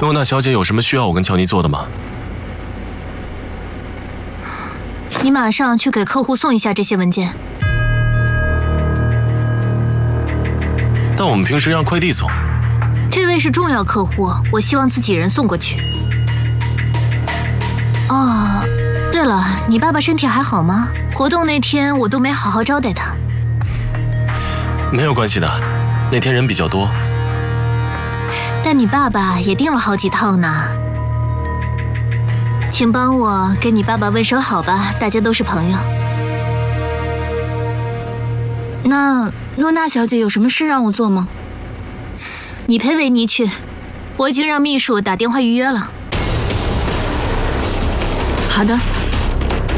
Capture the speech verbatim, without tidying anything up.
诺娜小姐有什么需要我跟乔尼做的吗？ 你马上去给客户送一下这些文件。 但我们平时让快递送。 这位是重要客户，我希望自己人送过去。哦，对了，你爸爸身体还好吗？活动那天我都没好好招待他。 没有关系的，那天人比较多。 但你爸爸也订了好几套呢。请帮我跟你爸爸问声好吧，大家都是朋友。 那诺娜小姐有什么事让我做吗？ 你陪维尼去，我已经让秘书打电话预约了。 好的。